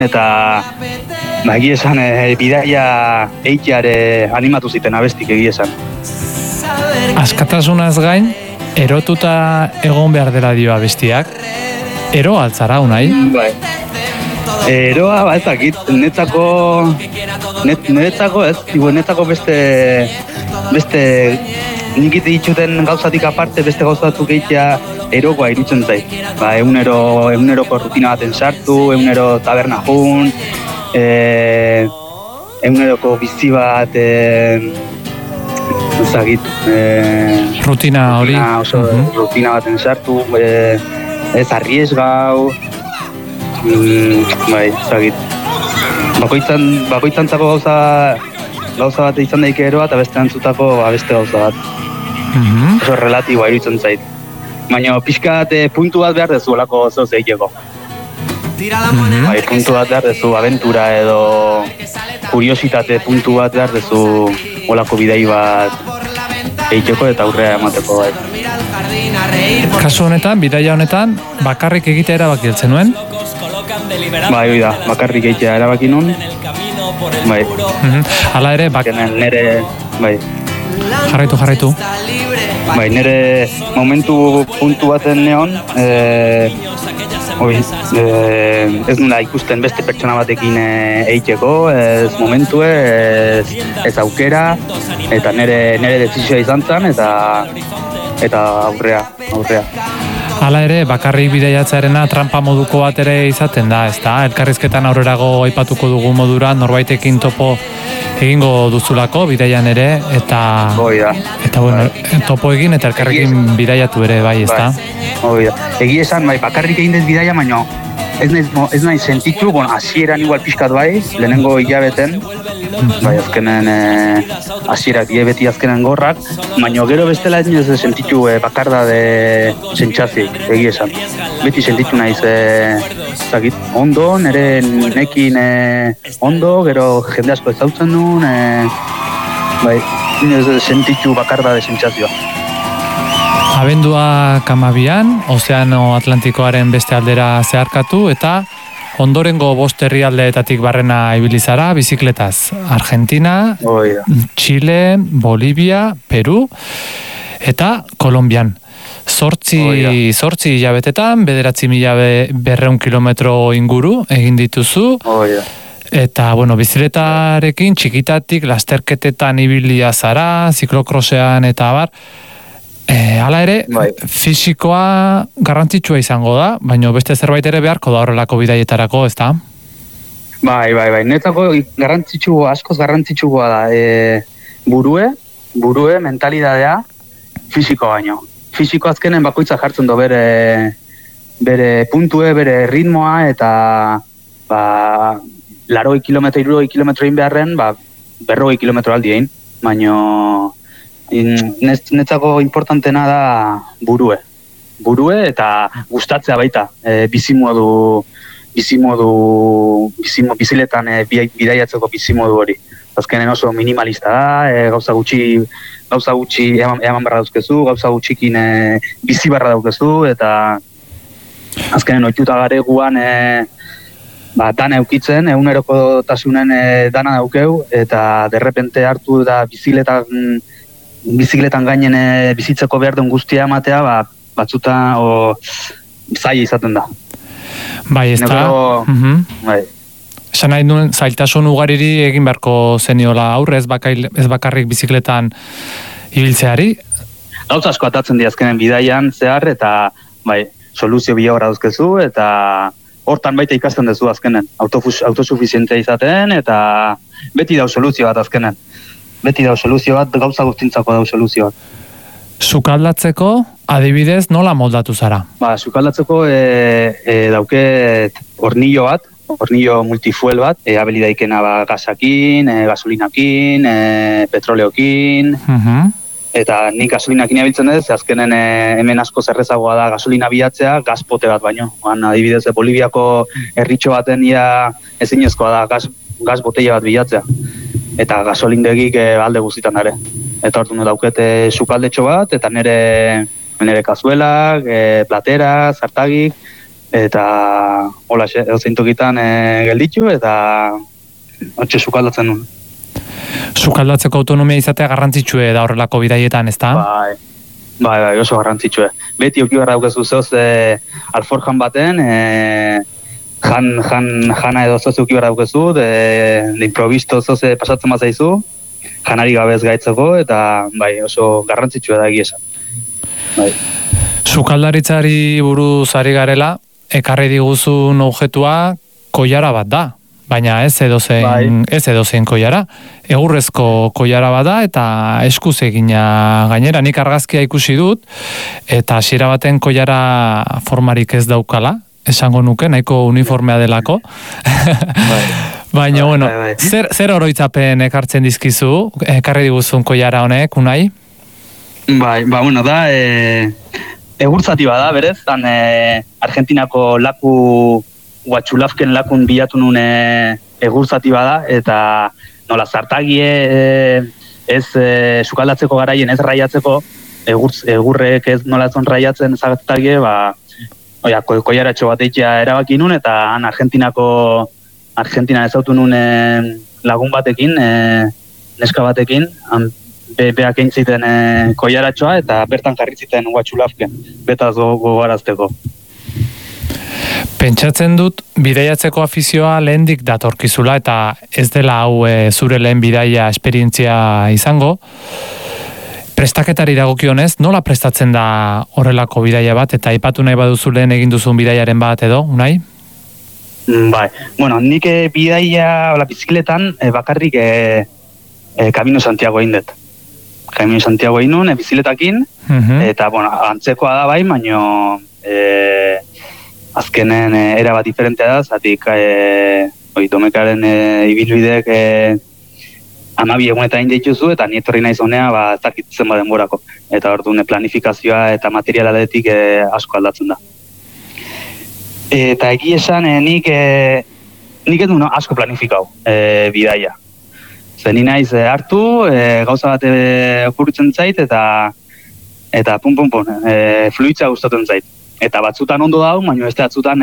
eta egia esan bidaia eiteare animatu ziten abestik egia esan. Askatasunaz gain, erotuta egon behar dela dio abestiak. Ero altzara, unai? Bai. Eroa, ez dakit, netzako beste nikit dituten gauzatik aparte beste gauzatuk egitea erokoa irutzen zait. Eguneroko rutina baten sartu, egunero taberna jun, eguneroko bizi bat, rutina hori. Rutina baten sartu, ez arriesgau, bakoitzantzako gauza bat izan daike eroa eta beste antzutako beste gauza bat. Oso relatiboa iruditzen zait. Baina pixkat puntu bat behar dezu olako zoz egiteko. Puntu bat behar dezu aventura edo kuriositate puntu bat behar dezu olako bidei bat egiteko eta aurrea emateko bai. Kasu honetan, bidaia honetan, bakarrik egitea erabaki heltzen nuen? Bai, hori da, bakarrik egitea erabaki nun. Bai. Hala ere, bai. Jarraitu. Bai, nire momentu puntu baten neon, ez nula ikusten beste pertsona batekin egiteko, ez momentu, ez aukera, eta nire dezizioa izan zen, eta aurrea. Hala ere, bakarrik bidaiatzearena trampa moduko bat ere izaten da, ezta? Elkarrizketan aurrerago aipatuko dugu modura, norbaitekin topo egingo duzulako bidaian ere, eta bueno, topo egin eta elkarrekin bidaiatu ere, bai, ezta? Egia esan, bakarrik egin dez bidaia, baina ez nahi sentitu, hasieran igual pixkat bai, lehenengo hilabeten, bai, azkenen hasierak beti azkenen gorrak, baina gero bestela ez sentitu bakarda de sentsazioik, egia esan. Beti sentitu naiz ondo, nire nekin ondo, gero jende asko ezautzen duen, bai, ez sentitu bakarda de sentsazioa. Abenduak 12an, Ozeano Atlantikoaren beste aldera zeharkatu eta ondorengo 5 herrialdeetatik barrena ibili zara bizikletaz. Argentina, Chile, Bolivia, Peru eta Kolonbian. 8 hilabetetan, 9.200 kilometro inguru egin dituzu. Eta, bueno, biziletarekin txikitatik lasterketetan ibilia zara, ziklokrosean eta abar. Hala ere, fisikoa garrantzitsua izango da, baina beste zerbait ere beharko da horrelako bidaietarako, ez da? Bai, netzako askoz garrantzitsua da. Burue, mentalidadea, fisikoa baino. Fisiko azkenen bakoitza jartzen du bere puntue, bere ritmoa, eta 80 kilometro, 60 kilometro egin beharren, 40 kilometro aldi egin, baina netzako importantena da burue eta gustatzea baita, biziletan bidaiatzeko bizimodu hori. Azkenen oso minimalista da, gauza gutxi eman barra dauzkezu, gauza gutxikin bizi barra daukezu, eta azkenen ohituta gareguan dana eukitzen, eguneroko tasunen dana daukeu, eta derrepente hartu da bizikletan gainen bizitzeko behar duen guztia ematea, batzuta zaila izaten da. Bai, ez da. Esan nahi duen, zailtasun ugariri egin beharko zeniola aurre, ez bakarrik bizikletan ibiltzeari? Gauza asko atatzen diazkenen bidaian zehar, eta soluzio bila horra dauzkezu, eta hortan baita ikasten dezu azkenen. Autosuficientea izaten, eta beti dau soluzio bat azkenen. Gauza guztintzako dau soluzio bat. Sukaldatzeko, adibidez, nola moldatu zara? Sukaldatzeko dauket hornillo bat, hornillo multifuel bat, abeli daikena gasakin, gasolinakin, petroleokin, eta nik gasolinakin abiltzen dez, azkenen hemen asko zerrezagoa da gasolina bilatzea, gazpote bat baino. Adibidez, Boliviako herritxo baten ezinezkoa da gaz botella bat bilatzea. Eta gasolindegik alde guztitan ere. Eta hartu daukete sukaldetxo bat, eta nire kazuelak, platera, zartagik, eta hola edozein tokitan gelditu, eta otxe sukaldatzen nuen. Sukaldatzeko autonomia izatea garrantzitsue da horrelako bidaietan, ezta? Bai, oso garrantzitsue. Beti oki barra dukezu zehoz alforjan baten, jana edo zoz uki barra dukezu, de improvisto zoz pasatzen bazaizu, janari gabez gaitzeko, eta bai, oso garrantzitsua da egia esan. Bai. Sukaldaritzari buruz ari garela, ekarri diguzun objetua koilara bat da, baina ez edozein koilara. Egurrezko koilara bat da, eta eskuz egina gainera, nik argazkia ikusi dut, eta hasiera baten koilara formarik ez daukala, esango nuke, nahiko uniformea delako. Baina, bueno, zer oroitzapen ekartzen dizkizu, ekarri diguzun koilara honek, Unai? Bai, bueno, da, egurtzati bada, berez, dan Argentinako laku, Huatxulafken lakun bilatu nun egurtzati bada, eta nola zartagie ez sukaldatzeko garaien ez raiatzeko, egurrek ez nola zon raiatzen zartagie, koiaratxo bat eitea erabaki nun, eta han Argentina ezautu nun lagun batekin, neska batekin, beak egin ziten koiaratxoa, eta bertan jarri ziten Huatxulafken, betaz gogoarazteko. Pentsatzen dut, bidaiatzeko afizioa lehendik datorkizula, eta ez dela hau zure lehen bidaia esperientzia izango. Prestaketari dagokionez, nola prestatzen da horrelako bidaia bat, eta aipatu nahi baduzu lehen egin duzun bidaiaren bat edo, Unai? Bai, bueno, nik bidaia bizikletan bakarrik Camino Santiago egin dut. Camino Santiago egin nun, bizikletakin, eta, bueno, antzekoa da bai, baino azkenen era bat diferentea da, zatik domekaren ibilbideek 12 egunetan dituzu, eta ni etorri naiz honea, ez dakit zenbat denborako. Eta orduan planifikazioa eta materialadetik asko aldatzen da. Eta egia esan, nik ez du asko planifikau bidaia. Zer ni naiz hartu, gauza bat okurritzen zait, eta pun, fluitza gustatzen zait. Eta batzutan ondo dago, baina ez batzutan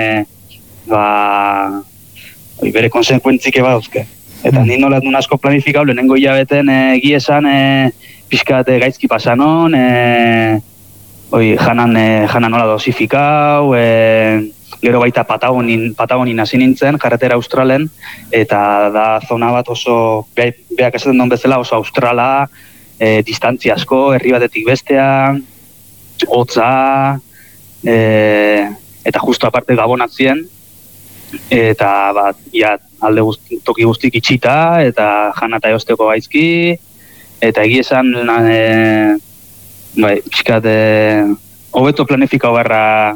bere konsekuentzik badauzke. Eta ni nola duen asko planifikau, lehenengo hilabeten egia esan pixkat gaizki pasanon, jana nola dosifikau, gero baita Patagonin hasi nintzen, karretera Australen, eta da zona bat oso, beak esaten duen bezala, oso australa, distantzia asko, herri batetik bestea, hotza, eta justo aparte Gabonak ziren, eta alde toki guztik itxita, eta jana eta eosteko gaizki, eta egia esan, pixkat, hobeto planifikau barra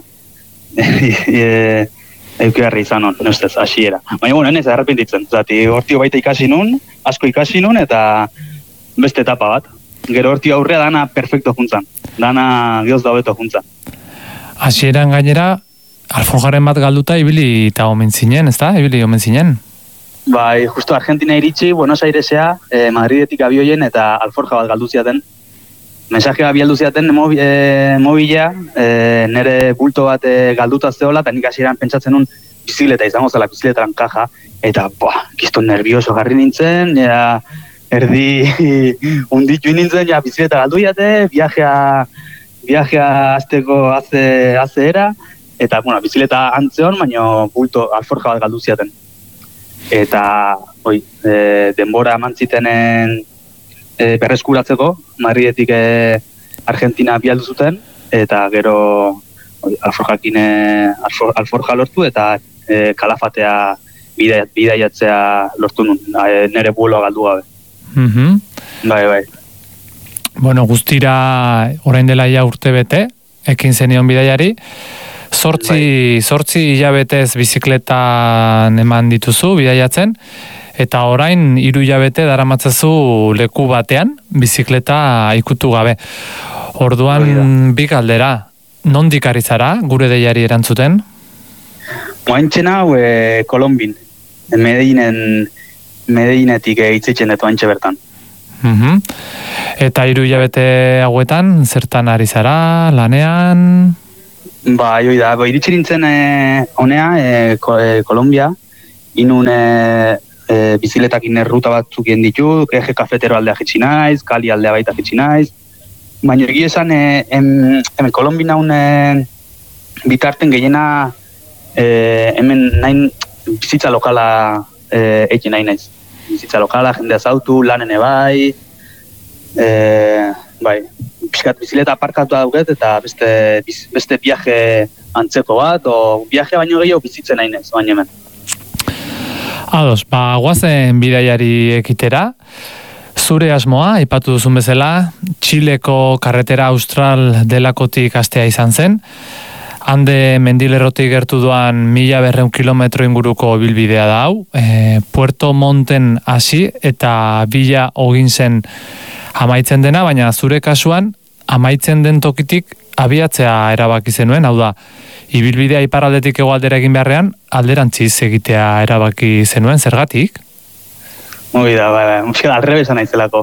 eukigarri izan hon, nustez, hasiera. Baina, bueno, enez, arrepentitzen, zati, hortio baita ikasi nun, asko ikasi nun, eta beste etapa bat. Gero hortio aurrea dana perfecto juntzan, dana Dios da hobeto juntzan. Hasieran gainera, alforjaren bat galduta ibili eta omen zinen, ezta? Ibili omen zinen? Bai, justo Argentina iritsi, Buenos Airesea, Madridetik abioien eta alforja bat galdu ziaten. Mensajea bialdu ziaten mobila, nire bulto bat galduta zeola, eta nik hasieran pentsatzen nun bizikleta izango zela, bizikletaren kaja, eta kiston nervioso jarri nintzen, erdi unditu nintzen, bizikleta galdu jate, viajea azteko azera, eta, bueno, bizikleta antzeon, baina bulto alforja bat galdu ziaten. Eta, denbora eman zitenen berreskuratzeko, Madridetik Argentina bialdu zuten, eta gero alforja lortu, eta kalafatea bidaiatzea lortu nun, nire buelo galdu gabe. Bai. Bueno, guztira orain dela ja urte bete, ekin zenion bidaiari, Zortzi hilabetez bizikletan eman dituzu bidaiatzen, eta orain 3 hilabete daramatzazu leku batean bizikleta ikutu gabe. Orduan bi galdera, nondik ari zara gure deiari erantzuten? Oaintxen hau Kolonbin, Medellinetik hitzitzen dut oaintxe bertan. Eta 3 hilabete hauetan, zertan ari zara, lanean? Bai, hoi da, iritsi nintzen honea, Kolombia, inun biziletak ruta batzuk ditu, eje kafetero aldea jitsi naiz, Kali aldea baita jitsi naiz, baina egia esan, hemen Kolombia naun bitarten gehiena hemen nahin bizitza lokala egin nahi naiz. Bizitza lokala, jendea zautu, lanen bai, bai, pixkat bizileta aparkatu dauket eta beste viaje antzeko bat, o viaje baino gehiago bizitzen nahi naiz, baina hemen. Ados, guazen bidaiari ekitera, zure asmoa, aipatu duzun bezala, Txileko karretera austral delakotik astea izan zen, hande mendilerrotik gertu doan 1200 kilometro inguruko bilbidea da hau, Puerto Monten hasi eta Villa Oginsen amaitzen dena, baina zure kasuan amaitzen den tokitik abiatzea erabaki zenuen, hau da, ibilbidea iparraldetik hegoaldera egin beharrean, alderantziz egitea erabaki zenuen, zergatik? Hoi da, alrebesa naizelako.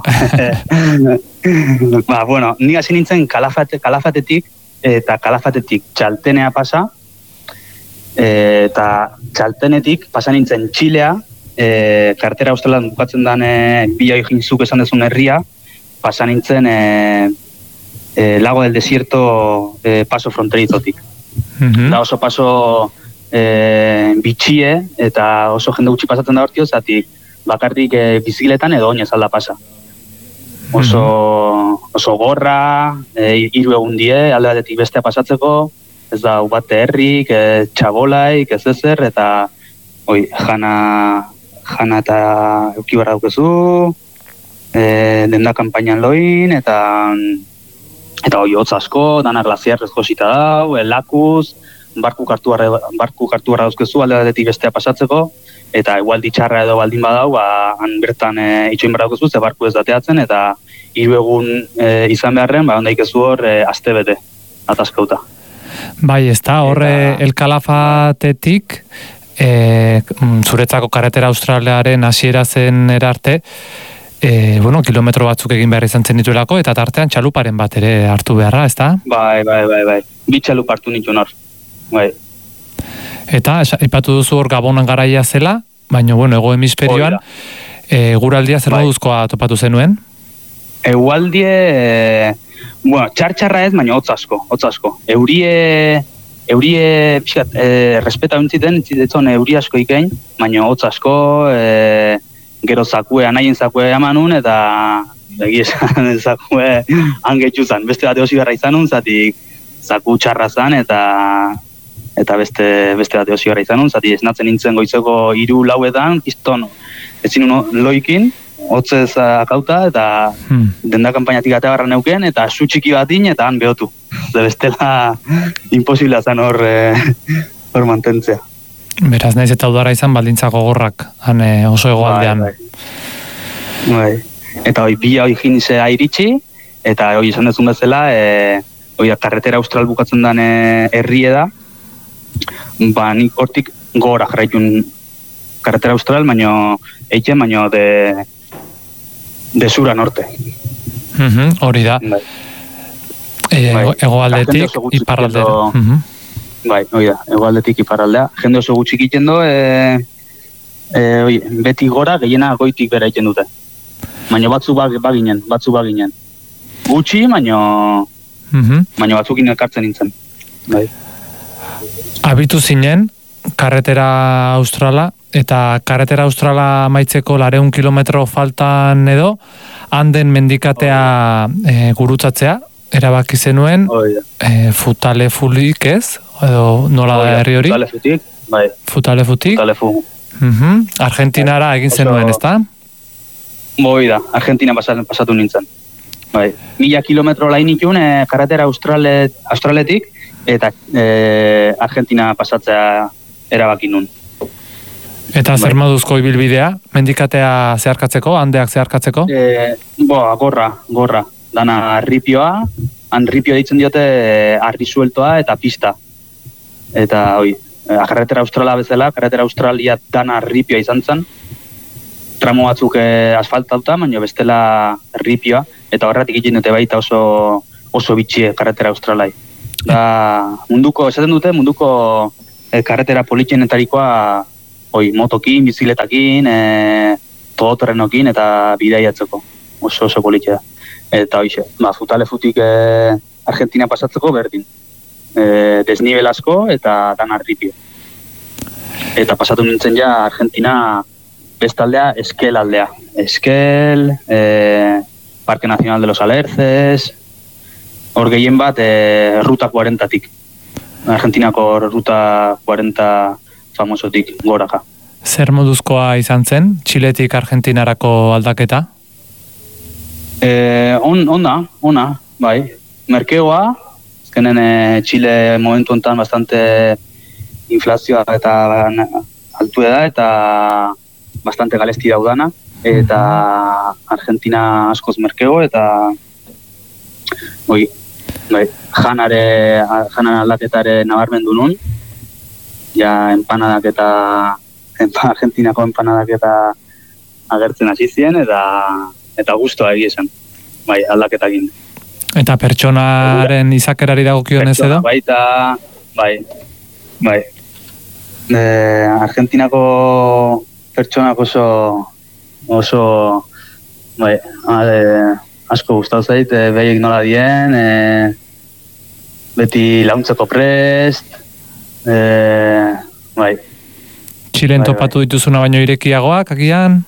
Bueno, ni hasi nintzen Kalafatetik, eta Kalafatetik Txaltenea pasa, eta Txaltenetik pasa nintzen Txilea, kartera australan bukatzen den Villa Oginzuk esan dezun herria, pasa nintzen Lago del Desierto paso fronterizotik. Da oso paso bitxie eta oso jende gutxi pasatzen da hortio, zatik bakarrik bizikletan edo oinez alda pasa. Oso gorra, 3 egun die, alde batetik bestea pasatzeko, ez da bate herrik, txabolaik, ez ezer, eta jana eta euki barra dukezu, denda kampainan loin, eta hotz asko, dana glaziarrez josita dau, lakuz, barku kartu barra dauzkezu alde batetik bestea pasatzeko, eta egualdi txarra edo baldin badau, han bertan itxoin barra dauzkezu, ze barku ez dateatzen, eta 3 egun izan beharren, onda ikezu hor aste bete, ataskauta. Bai, ez da, horre El Kalafatetik, zuretzako karretera australiaren hasiera zen erarte, kilometro batzuk egin behar izan zen dituelako, eta tartean txaluparen bat ere hartu beharra, ez da? Bai. 2 txalup hartu nituen hor, bai. Eta, ipatu duzu hor Gabonan garaia zela, baina, ego hemisferioan, guraldia zer moduzkoa topatu zenuen? Egualdie, txartxarra ez, baina hotz asko. Eurie, respeta bintziten, itzidetzon eurie asko ikein, baina hotz asko, gero zakue, anahien zakue emanun, eta egiesan zakue hangetxu zan. Beste bat eosi garra izanun, zatik zaku txarra zan, eta beste bat eosi garra izanun, zatik esnatzen nintzen goizeko 3-4 piston, ezin loikin, hotzez akauta, eta denda kampainatik atea barra neuken, eta su txiki batin, eta han behotu. Bestela imposibla zan hor mantentzea. Beraz, naiz eta udara izan baldintzako gorrak, han oso hegoaldean. Bai. Eta Villa Oginse iritsi, eta esan dezun bezala, karretera austral bukatzen den herrie da, nik hortik gora jarraitun karretera austral, baino de sur a norte. Hori da. Hegoaldetik iparraldera. Bai, hegoaldetik iparraldea. Jende oso gutxik egiten do, beti gora, gehiena goitik bera egiten dute. Baina batzu baginen. Gutxi, baina batzukin elkartzen nintzen. Bai. Abitu zinen, karretera australa, eta karretera australa maitzeko 200 kilometro faltan edo, handen mendikatea gurutzatzea, erabaki zenuen, Futalefutik ez? Edo nola da herri hori? Futalefutik, bai. Futalefutik? Argentinara egin zenuen, ez da? Boi da, Argentina pasatu nintzen. Bai. 1000 kilometro lainikun karretera australetik, eta Argentina pasatzea erabaki nun. Eta zer moduzko ibilbidea? Mendikatea zeharkatzeko, handeak zeharkatzeko? Gorra. Dana arripioa, arripio ditzen diote arri sueltoa eta pista. Eta karretera australa bezala, karretera australia dana arripioa izan zen. Tramo batzuk asfaltauta, baina bestela arripioa. Eta horretik egin dute baita oso bitxie karretera australai. Da, esaten dute, munduko karretera politxenetarikoa motokin, bizikletakin, todoterrenokin eta bidaiatzeko. Oso politxea. Eta hoxe, futalefutik Argentina pasatzeko berdin. Desnibel asko eta dan arripio. Eta pasatu nintzen ja Argentina bestaldea, Esquel aldea. Esquel, Parque Nacional de los Alerces, hor gehien bat Ruta 40-tik. Argentinako Ruta 40 famosotik goraka. Zer moduzkoa izan zen, Txiletik Argentinarako aldaketa? Ona, bai. Merkeoa, ezkenen Txile momentu enten bastante inflazioa eta altu da, eta bastante galesti daudana, eta Argentina askoz merkeo, eta janaren aldaketare nabarmendu nun, ja empanadak eta Argentinako empanadak eta agertzen hasi ziren, eta guztua egia esan, bai, aldaketakin. Eta pertsonaren izakerari dagokionez edo? Baita, bai. Argentinako pertsonak oso bai, asko gustatu zait, behiek nola dien, beti launtzeko prest, bai. Txilen topatu dituzuna baino irekiagoak, agian?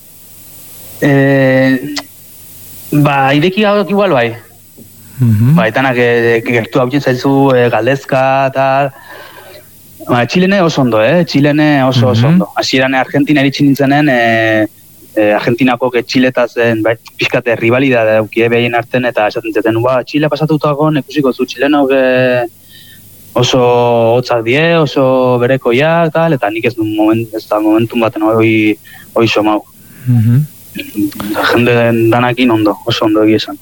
Irekiagoak igual, bai. Etanak gertu hau zaizu galdezka, eta Txilene oso ondo, Txilene oso ondo. Hasieran Argentina eritxin nintzenen, Argentinako Txiletaz pixkate rivalidade daukie behien arten, eta esaten zeten, Txile pasatutago nekusiko zu Txilenok oso hotzak die, oso berekoiak, eta nik ez da momentun baten hoi somau. Jende danakin ondo, oso ondo egizan.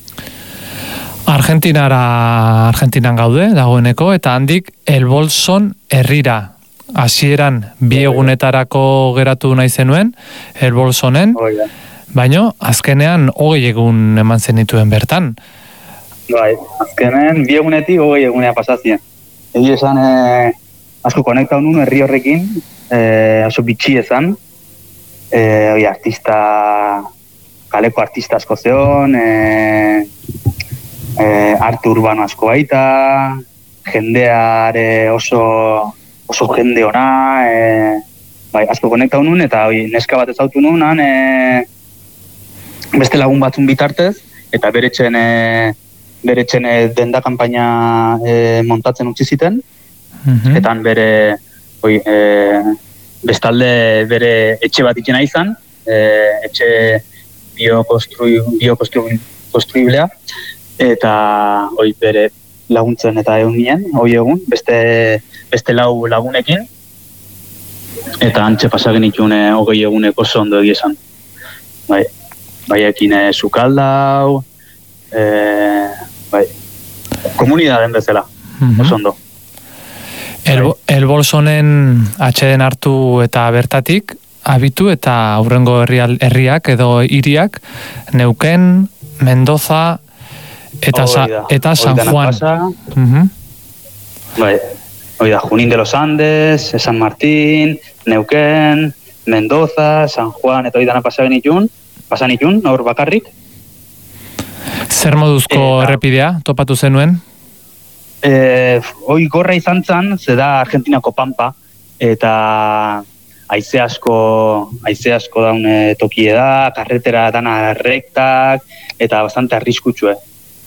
Argentinan gaude, dagoeneko, eta handik El Bolson herrira. Hasieran bi egunetarako geratu nahi zenuen, El Bolsonen, baino azkenean 20 egun eman zenituen bertan. Bai, azkenean bi egunetik 20 egunea pasazien. Egi esan, asko konektau nun herri horrekin, oso bitxi ezan, kaleko artista asko zeon, arte urbano asko baita, jendeare oso jende ona, asko konektau nun, eta neska bat ezautu nun, beste lagun batzun bitartez, eta beretzen denda kanpaina montatzen utzi ziten, eta bere bestalde bere etxe bat itxena izan, etxe biokonstruiblea, eta bere laguntzen eta egun nien, egun, beste lagunekin, eta antxe pasagen itun 20 eguneko oso ondo egizan. Baiekin sukaldau, komunidaden bezala, oso ondo. El Bolsonen atxeden hartu eta bertatik, abitu eta aurrengo herriak edo hiriak, Neuquén, Mendoza, eta San Juan. Junín de los Andes, San Martín, Neuquén, Mendoza, San Juan, eta dana pasan itun, hor bakarrik. Zer moduzko errepidea topatu zenuen? Gorra izan zan, zeda Argentinako pampa, eta haize asko daun tokie da, karretera dana rektak, eta bastante arriskutsue,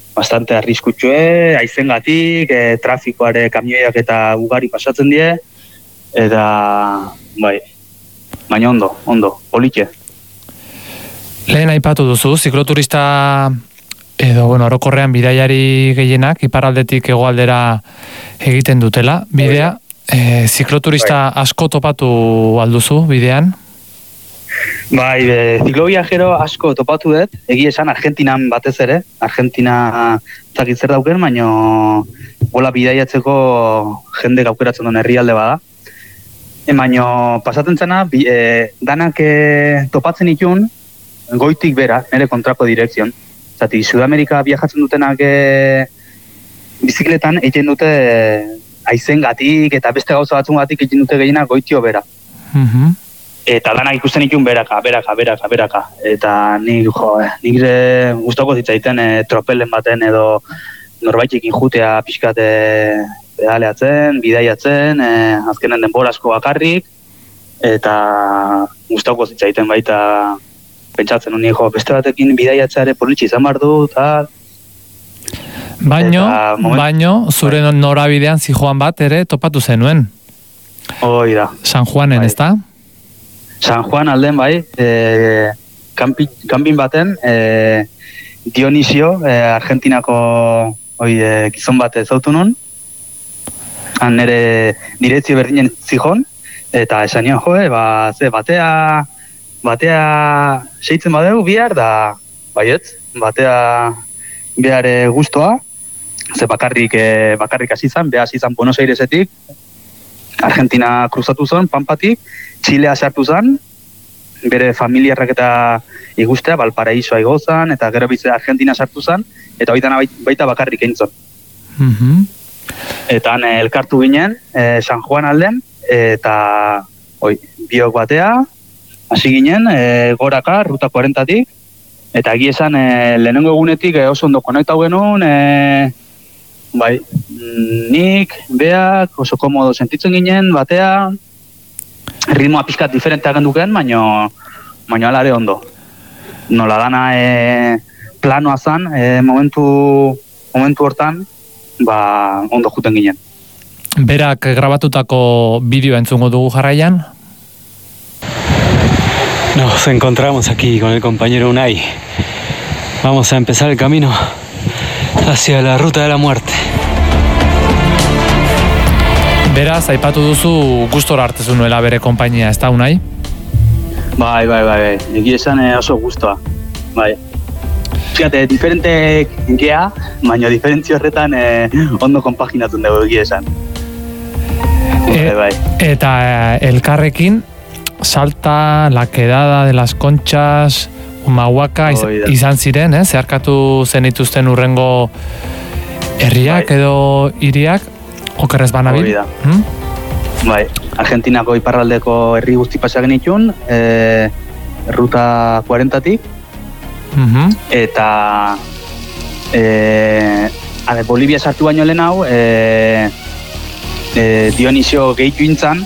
haizengatik, trafikoare kamioiak eta ugari pasatzen die, eta baina ondo, politxe. Lehen aipatu duzu, zikloturista edo, orokorrean bidaiari gehienak, iparraldetik hegoaldera egiten dutela, bidea, zikloturista asko topatu alduzu bidean? Ziklobiajero asko topatu dut, egia esan Argentinan batez ere, Argentina zakit zer dauken, baina bola bidaiatzeko jende gaukeratzen duen herrialde bada. Baina pasatzen zena, danak topatzen itun, goitik bera, nire kontrako direkzion. Zati, Sudamerika viajatzen dutenak bizikletan egin dute aizengatik eta beste gauza batzungatik egin dute gehienak goitio bera. Eta danak ikusten ditun beraka. Eta nik gustoko zitzaiten tropelen baten edo norbaitekin jutea pixkate pedaleatzen, bidaiatzen, azkenen denbora asko bakarrik, eta gustoko zitzaiten baita pentsatzen honi, beste batekin bidaiatzeare politxe izan behar du, eta... Baino, zure norabidean zijoan bat ere topatu zenuen. Hoi da. San Juanen, ez da? San Juan alden, bai, kanpin baten, Dionisio, Argentinako gizon bat ezautu nun, nire diretzio berdinen zijon, eta esan nion, batea seitzen badeu bihar, da, baietz, batea behar guztua, ze bakarrik hasi zan, behar hasi zan Buenos Airesetik, Argentina kruzatu zen, Pampatik, Txilea sartu zen, bere familiarrak eta igustea, Valparaisoa igozan, eta gero bizea Argentina sartu zen, eta baita bakarrik egin zen. Eta elkartu ginen, San Juan alden, eta biok batea, hasi ginen, goraka, ruta 40-tik, eta egia esan lehenengo egunetik oso ondo konektau genuen, nik, beak, oso komodo sentitzen ginen, batea, ritmoa pixkat diferentea genduken, baino alare ondo. Nola dana planoa zan, momentu hortan, ondo juten ginen. Berak grabatutako bideoa entzungo dugu jarraian? Nos encontramos aquí con el compañero Unai. Vamos a empezar el camino hacia la ruta de la muerte. Beraz, aipatu duzu gustora hartzu nuela bere konpainia, ez da, Unai? Bai. Egi esan oso gustoa. Bai. Fíjate, diferente gea, baina diferentzio horretan ondo konpaginatzen dugu egia esan. Bai. Eta elkarrekin, Salta, La Quedada de las Conchas, Humahuaca izan ziren, zeharkatu zenituzten urrengo herriak edo hiriak, okerrez banabil? Bai, Argentinako iparraldeko herri guzti pasa genitun, ruta 40-tik, eta Bolivia sartu baino lehen hau, Dionisio gehitu intzan,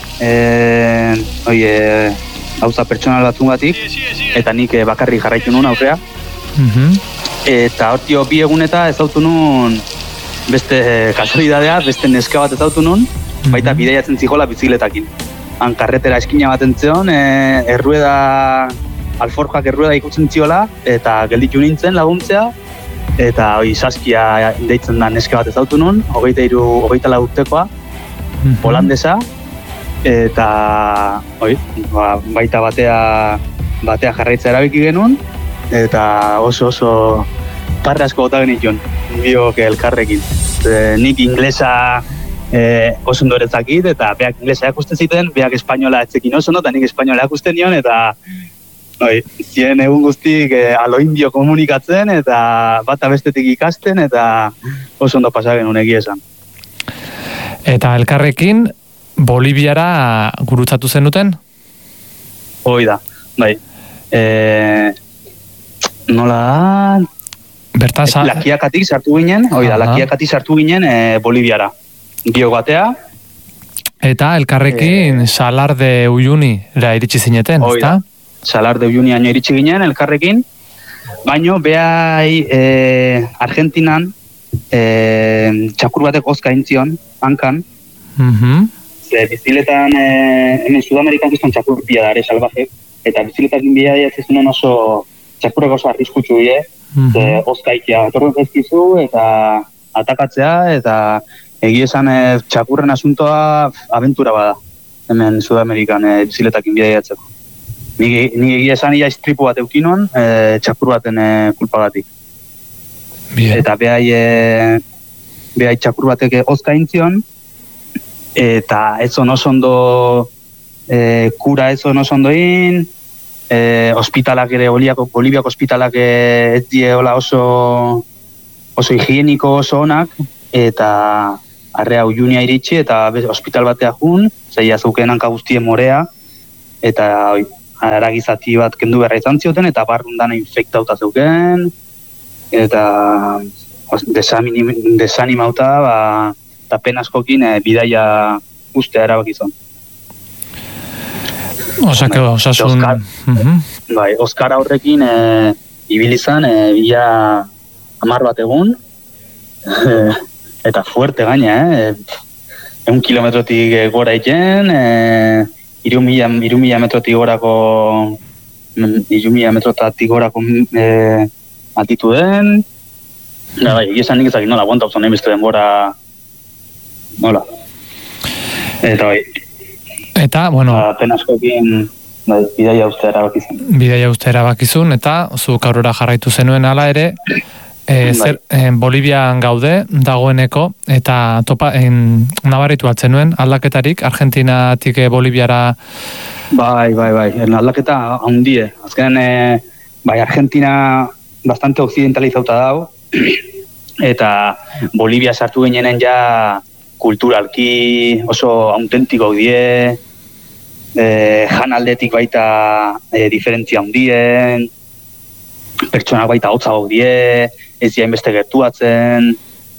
gauza pertsonal batzungatik, eta nik bakarrik jarraitu nun aurrea. Eta hortio bi eguneta ezautu nun beste kasualidadea, beste neska bat ezautu nun, baita bidaiatzen zijola bizikletakin. Han karretera eskina bat entzion, alforjak errueda ikutzen ziola, eta gelditu nintzen laguntzea, eta Saskia deitzen da neska bat ezautu nun, 24 urtekoa, holandesa, eta baita batea jarraitza erabiki genuen, eta oso parra asko bota genituen, biok elkarrekin. Nik inglesa oso ondo eretzakit, eta beak inglesa erakusten ziten, beak espainola etzekin oso, eta nik espainola erakusten nion, eta zien egun guztik alo indio komunikatzen, eta bata bestetik ikasten, eta oso ondo pasa genuen egia esan. Eta elkarrekin Boliviara gurutzatu zenuten? Hoi da, bai. Nola... Lakiakatik sartu ginen, Lakiakatik sartu ginen Boliviara. Bio batea. Eta elkarrekin Salar de Uyunira iritsi zineten, ezta? Salar de Uyuni aino iritsi ginen elkarrekin, baino behai Argentinan txakur batek ozka intzion, hankan. Biziletan, hemen Sudamerikan guztan txakur pila dare salvaje, eta biziletakin bila diatzezunen oso txakurrek oso arriskutsu die, ozkaikia etorren zaizkizu, eta atakatzea, eta egia esan txakurren asuntoa abentura bada, hemen Sudamerikan biziletakin bila diatzeko. Ni egia esan ia istripu bat eukinon, txakur baten kulpagatik. Eta behai txakur batek ozka intzion, eta ez oso ondo kura ez oso ondoin, ospitalak ere, Boliviako ospitalak ez die oso higieniko oso onak, eta arrea Uyunia iritsi, eta hospital batea jun, zeia zeuken hanka guztien morea, eta aragizati bat kendu beharra izan zioten, eta barrundan infektauta zeuken, eta desanimauta, eta penaskokin bidaia ustea erabakizon. Osasun... Oskar horrekin ibilizan, bila 10 bat egun, eta fuerte gaina, 1 kilometrotik gora iten, 3.000 metrotik gorako altituden, egizan nik ezagin nola, guanta uzan emizte denbora, nola. Eta, bueno... Penaskoekin bidaia ustea erabakizun. Bidaia ustea erabakizun, eta zuk aurrera jarraitu zenuen hala ere, Bolivian gaude dagoeneko, eta nabaritu altzen nuen, aldaketarik, Argentinatik Boliviara... Bai, aldaketa handie. Azkenen, Argentina bastante occidentalizauta dago, eta Bolivia sartu genenen ja kulturalki oso autentiko die, janaldetik baita diferentzia handien, pertsonak baita hotza die, ez dira inbeste gertuatzen,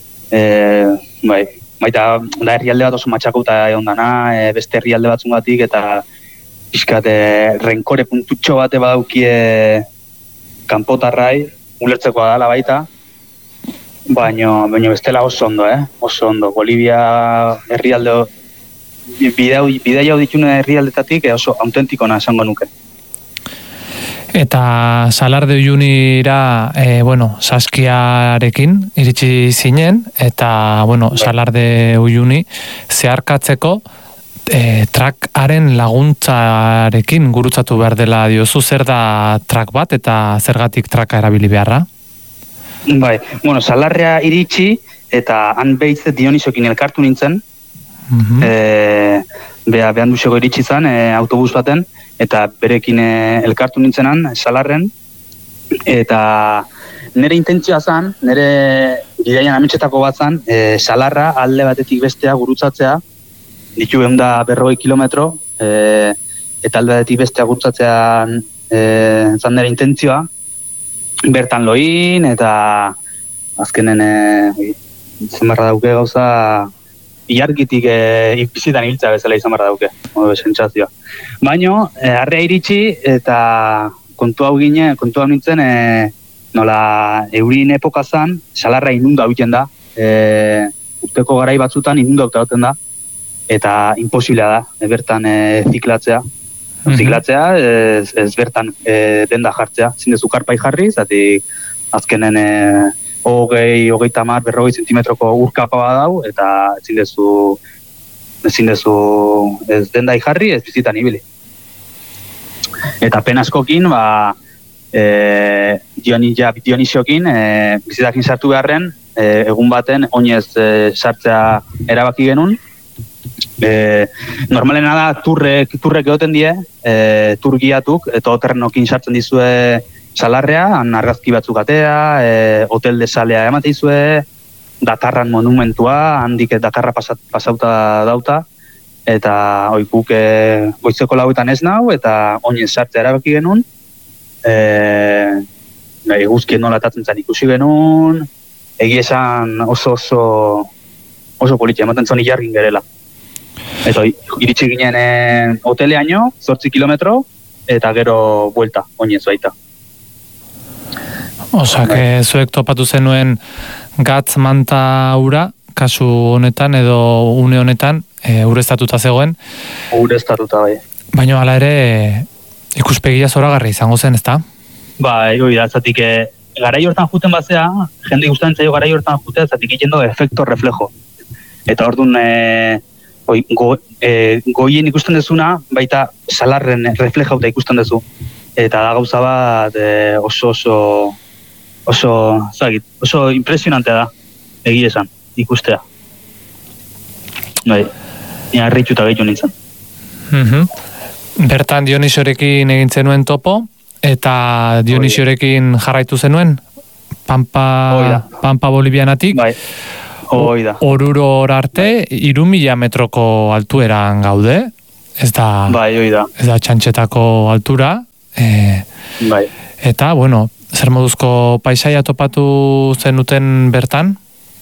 baita da herrialde bat oso matxakauta egon dana, beste herrialde batzungatik, eta pixkat renkore puntutxo bate badaukie kanpotarrai, ulertzeko dala baita, baina bestela oso ondo, oso ondo. Bolivia herrialde, bidaia ditune herrialdetatik oso autentikona esango nuke. Eta Salar de Uyunira, Saskiarekin iritsi zinen, eta, Salar de Uyuni zeharkatzeko trakaren laguntzarekin gurutzatu behar dela diozu, zer da trak bat eta zergatik traka erabili beharra? Bai, Salarrea iritsi eta han behitze Dionisokin elkartu nintzen, behan duzeko iritsi zen autobus baten, eta berekin elkartu nintzenan, Salarren, eta nire intentzioa zen, nire bidaian ametxetako bat zen, Salarra alde batetik bestea gurutzatzea, ditu 140 kilometro, eta alde batetik bestea gurutzatzea zan nire intentzioa, bertan loin, eta azkenen izan dauke gauza ilargitik bizitan hiltza bezala izan dauke, sentsazioa. Baina, arrea iritsi eta kontu hau nintzen, nola eurin epoka zan, Salarra inunda egiten da, urteko garai batzutan inunda egiten da, eta imposiblea da, bertan ziklatzea. Ziklatzea, ez bertan denda jartzea, zindezu karpai jarri, zati azkenen 20-30 40 zentimetroko urkapa badau, eta zindezu ez dendai jarri, ez bizitan ibili. Eta penaskokin, Dionisiokin, bizitakin sartu beharren, egun baten, oinez sartzea erabaki genuen. Normalena da turrek egoten die, tur giatuk, eta oterrenokin sartzen dizue Salarrea, han argazki batzuk atea, hotel de salea emate dizue, Dakarran monumentua, handik Dakarra pasauta dauta, eta oikuk goizeko lauetan ez nau, eta oinez sartzea erabaki genuen, eguzkien nola atatzen zen ikusi genuen, egia esan oso politia, ematen zoni jargin gerela. Eta iritsi ginen hoteleaino, 8 kilometro, eta gero buelta, oinez baita. Osak, zuek topatu zenuen gatz manta ura, kasu honetan edo une honetan, ureztatuta zegoen. Ureztatuta, bai. Baina hala ere, ikuspegia zoragarri izango zen, ezta? Bai, da, zatik, garai hortan juten bazea, jende guztan zaio garai hortan jutea, zatik egiten do efekto reflejo. Eta orduan, goien ikusten dezuna, baita Salarren reflejauta ikusten dezu. Eta da gauza bat oso impresionante da, egia esan, ikustea. Bai, nire harritxuta gehiago nintzen. Bertan Dionisiorekin egin zenuen topo, eta Dionisiorekin jarraitu zenuen, Pampa Bolivianatik. Bai. Oruro arte, 3.000 metroko altueran gaude, ez da txantxetako altura, eta, bueno, zer moduzko paisaia topatu zenuten bertan?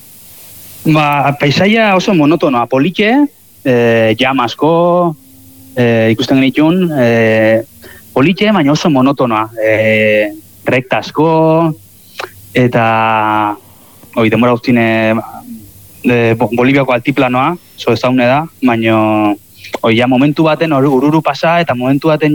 Paisaia oso monotonoa, polike, jam asko, ikusten genitun, polike, baina oso monotonoa, rekta asko, eta denbora guztine Boliviako altiplanoa, zo ezaune da, baina momentu baten ururu pasa, eta momentu baten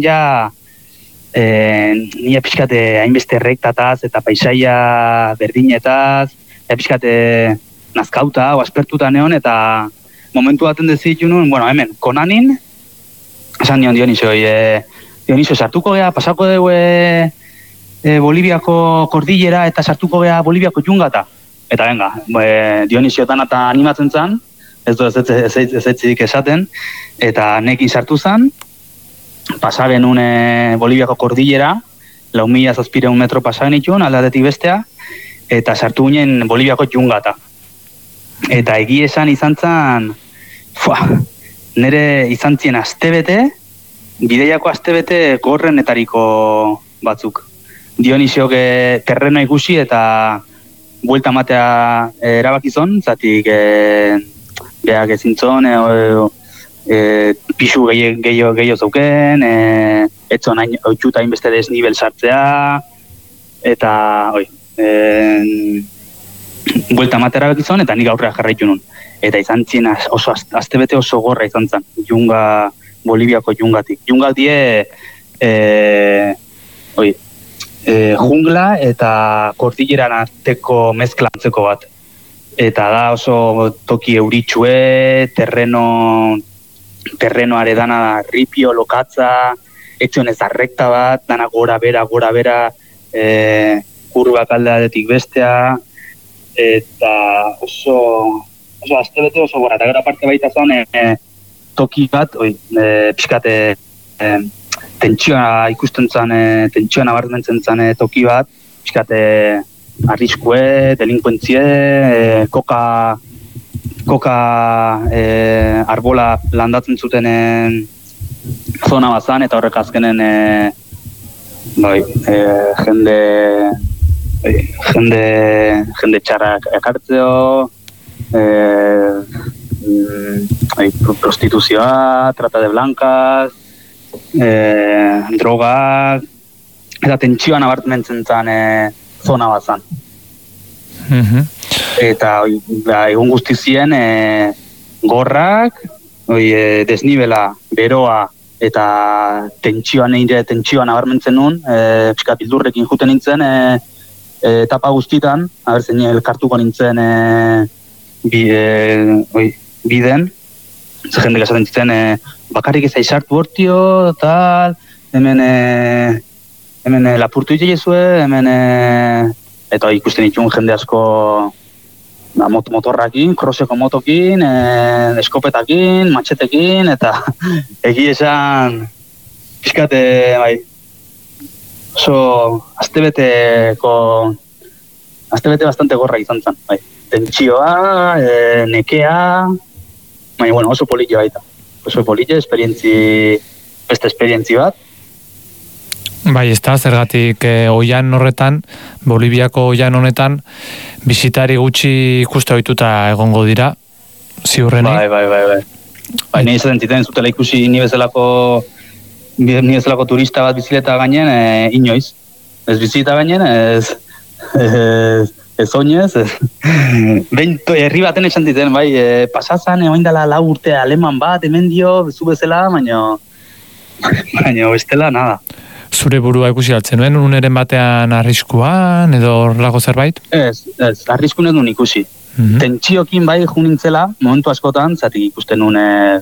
nire pixkate hainbeste rektataz eta paisaia berdinetaz, pixkate nazkauta, aspertuta neon, eta momentu baten dezitu nuen, hemen, Konanin, esan nion Dionisio, sartuko gea, pasako dugu Boliviako kordillera eta sartuko gea Boliviako jungata. Eta venga, Dionisio eta animatzen zan, ez du ezetzidik esaten, eta nekin sartu zan, pasagen Boliviako kordillera, 4.000 metro pasagen itun, aldatetik bestea, eta sartu ginen Boliviako jungata. Eta egia esan izan zan, nire izan zien astebete, bideiako astebete gorrenetariko batzuk. Dionisiok terreno ikusi eta buelta matea erabakizon, zatik beak ezintzon, pixu gehiago zauken, etzon hautsuta inbeste desnibel sartzea, eta buelta matea erabakizon, eta nik aurrera jarraitu nun. Eta izan zien oso astebete oso gorra izan zen, Boliviako jungatik. Jungat die jungla eta kordilleran arteko mezklantzeko bat. Eta da oso toki euritsue, terrenoare dana ripio, lokatza, etxon ez arrekta bat, dana gora bera, kurbak aldeadetik bestea, eta oso astebete oso gora. Eta gara parte baita zan, toki bat, pixkate tentsioa ikusten zan, tentsioa nabarmentzen zan toki bat, pixkate arriskue, delinkuentzie, koka arbola landatzen zuten zona bat zan, eta horrek azkenen jende txarrak ekartzeo, prostituzioa, trata de blancas, drogak, eta tentsioa nabarmentzen zan zona bat zan. Eta egun guztizien gorrak, desnibela, beroa, eta tentsioa nabarmentzen nun, pixka bildurrekin juten nintzen, etapa guztitan, abertzen elkartuko nintzen biden, jendek esaten zitzen, bakarrik ez aizartu hortio, tal, hemen lapurtu itxezue, eta ikusten itxun jende asko motorrakin, kroseko motokin, eskopetakin, matxetekin, eta egi esan pixkate, oso astebete bastante gorra izan zen, tentsioa, nekea, baina, oso politia baita. Oso politia, beste esperientzi bat. Bai, ez da, zergatik oian horretan, Boliviako oian honetan, bisitari gutxi ikuste ohituta egongo dira, ziurreni? Bai. Ni izaten ziten zutela ikusi ni bezalako turista bat bizileta gainen, inoiz. Ez bizileta gainen, ez oinez, herri baten esan diten, bai, pasazan, oindala 4 urte aleman bat, hemen dio, zu bezala, baina bestela, nada. Zure burua ikusi altzen nuen, uneren batean arriskuan, edo horrelako zerbait? Ez, arriskun ez nuen ikusi. Tentsiokin bai junintzela, momentu askotan, zatik ikusten nuen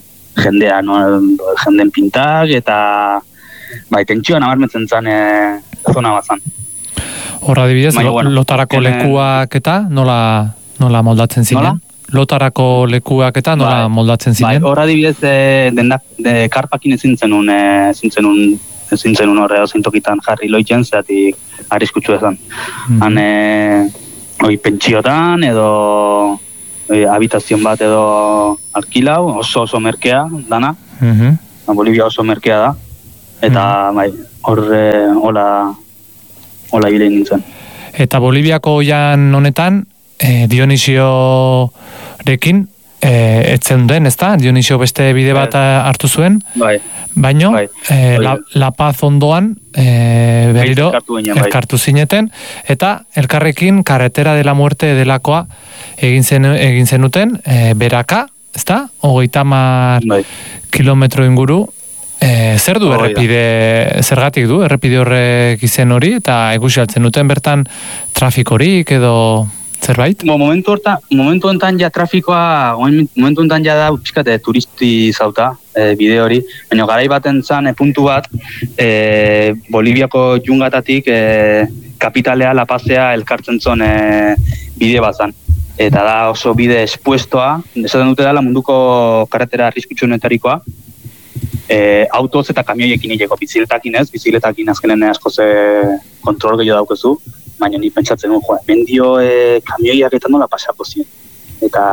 jenden pintak, eta bai, tentsioa nabarmentzen zen zona bat zan. Horra adibidez, lotarako lekuak eta nola moldatzen ziren? Lotarako lekuak eta nola moldatzen ziren? Horra adibidez, karpakin ezin zenun horre zintokitan jarri loitzen, zeatik arriskutsu ezan. Han, pentsiotan edo habitazion bat edo alkilau, oso merkea dana, Bolivia oso merkea da, eta hola ibile nintzen. Eta Boliviako oian honetan, Dionisiorekin, etzen den, ezta? Dionisio beste bide bat hartu zuen, baino, La Paz ondoan, berriro, elkartu zineten, eta elkarrekin Carretera de la Muerte delakoa egin zenuten, beraka, ezta? 30 kilometro inguru, zer du errepide, zergatik du errepide horrek izen hori, eta ikusi altzen duten bertan trafikorik edo zerbait? Momentu honetan ja trafikoa, momentu honetan ja da pixkate turisti zauta bide hori, baina garai baten zan puntu bat Boliviako jungatatik kapitalea La Pazea elkartzen zon bide bat zan. Eta da oso bide espuestoa, esaten dute dela munduko karretera arriskutsuenetarikoa, autoz eta kamioiekin hileko, bizikletakin ez, bizikletakin azkenen askoz kontrol gehiago daukezu, baina ni pentsatzen duen, mendio kamioiak eta nola pasako ziren. Eta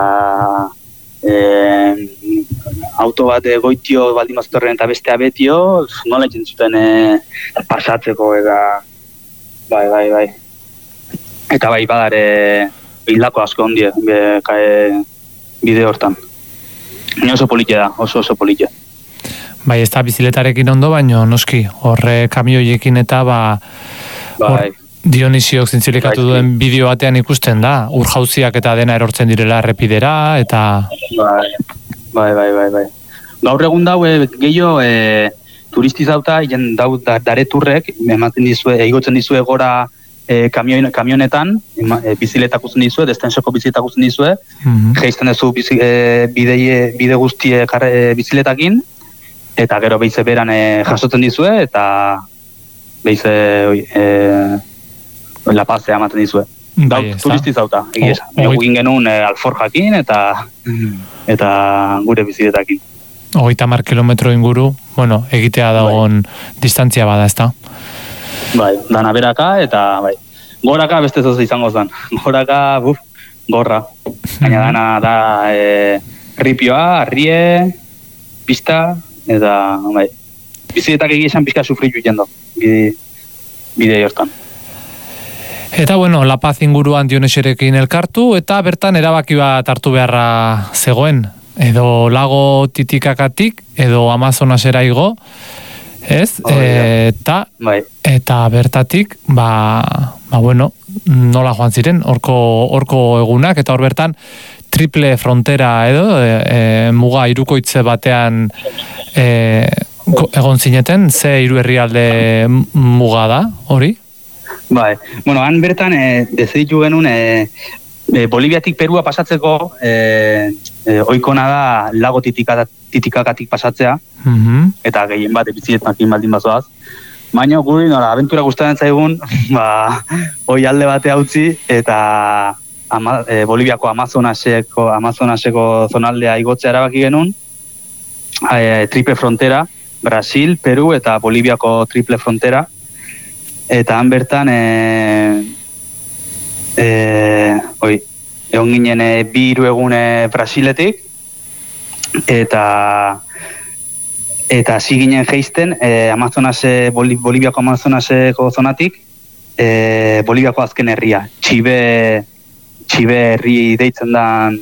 auto bat goitio baldin maztorren eta bestea betio, nola egin zuten pasatzeko, eta bai. Eta bai badare hildako asko ondie bide hortan. Ni oso polite da, oso polite. Bai, ez da biziletarekin ondo, baina noski, horre kamioiekin eta bai. Dionisiok zintzilikatu duen bideo batean ikusten da, urjauziak eta dena erortzen direla errepidera, eta... Bai. Gaur egun dau, gehiago turistizauta, dareturrek, eigotzen dizue gora kamionetan, biziletak usten dizue, destensoko biziletak usten dizue, geizten duzu bide guztie biziletakin, eta gero behize beran jasotzen dizue, eta behize La Pazea ematen dizue. Turistizauta, egia. Egin genuen alforjakin eta gure biziletakin. 30 kilometro inguru, egitea dagoen distantzia bada, ezta? Bai, dana beraka eta bai. Goraka beste zoz izango zen. Goraka, gorra. Baina dana da ripioa, arrie, pista, eta bai. Biziletak egia esan pizka sufritu jendo, bide hortan. Eta La Paz inguruan Dionisirekin elkartu, eta bertan erabaki bat hartu beharra zegoen. Edo lago Titicacagatik, edo Amazonasera igo, ez? Eta bertatik, nola joan ziren, horko egunak, eta hor bertan triple frontera edo, muga irukoitze batean egon zineten, ze hiru herrialde muga da, hori? Bai, han bertan deziditu genuen Boliviatik Perua pasatzeko oikona da lago Titicacagatik pasatzea, eta gehien bat biziletakin baldin bazoaz. Baina guri abentura gustatzen zaigun, hoi alde batea utzi, eta Boliviako Amazonaseko zonaldea igotzea erabaki genuen, triple frontera, Brasil, Peru eta Boliviako triple frontera, eta han bertan egon ginen 2 egun Brasiletik, eta hasi ginen geizten Boliviako Amazonaseko zonatik, Boliviako azken herria, Txibe herri deitzen dan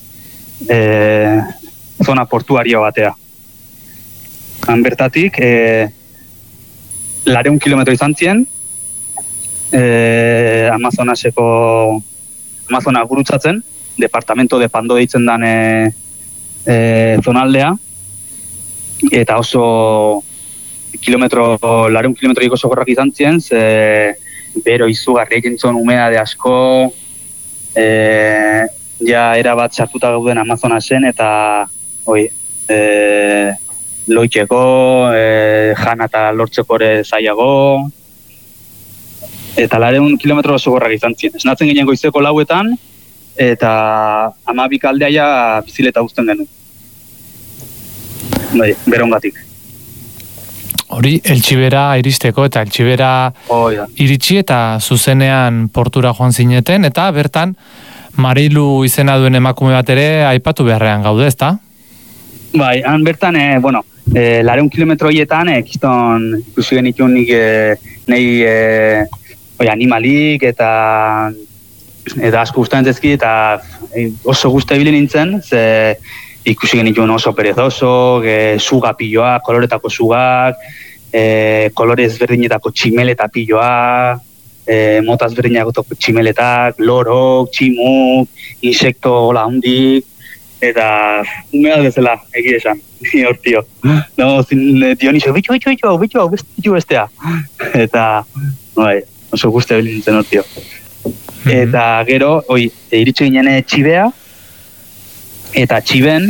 zona portuario batea. Han bertatik 200 kilometro izan ziren, Amazona gurutzatzen, departamento de Pando deitzen dan zonaldea, eta oso 200 kilometroik oso gorrak izan ziren, bero izugarri egin zuen humedade asko, erabat sartuta gauden Amazonasen, eta loitzeko, jana eta lortzeko ere zailago, eta 200 kilometro oso gorrak izan ziren. Esnatzen ginen goizeko 4:00, eta 12 aldea ja bizileta uzten genuen. Berongatik. Hori, Eltxibera iristeko, eta Eltxibera iritsi eta zuzenean portura joan zineten, eta bertan, Marilu izena duen emakume bat ere aipatu beharrean gaude, ezta? Bai, han bertan, 200 kilometro horietan, kiston ikusi genituen nik nahi animalik eta asko gustatzen zezki eta oso gusta ibili nintzen, ze ikusi genituen oso perezoso, suga piloak, koloretako sugak, kolore ezberdinetako tximeleta piloak, mota ezberdinetako tximeletak, lorok, tximuk, insekto hola hundik, eta umea bezala, egia esan, hortio. No, Dionisio, bitxo bestea. Eta, oso guzti habilin nintzen hortio. Eta gero, iritsi ginen Txibea, eta Txiben,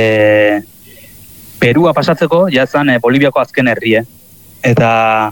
Perua pasatzeko, jazan Boliviako azken herrie. Eta